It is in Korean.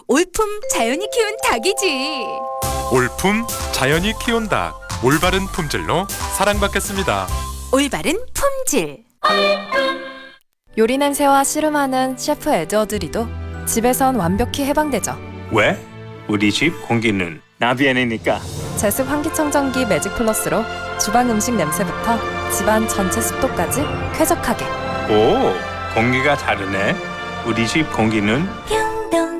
올품 자연이 키운 닭이지. 올품 자연이 키운 닭, 올바른 품질로 사랑받겠습니다. 올바른 품질. 요리 냄새와 씨름하는 셰프 에드워드 리도 집에선 완벽히 해방되죠. 왜? 우리 집 공기는 나비아니니까. 제습 환기청정기 매직 플러스로 주방 음식 냄새부터 집안 전체 습도까지 쾌적하게. 오, 공기가 다르네. 우리 집 공기는 뿅.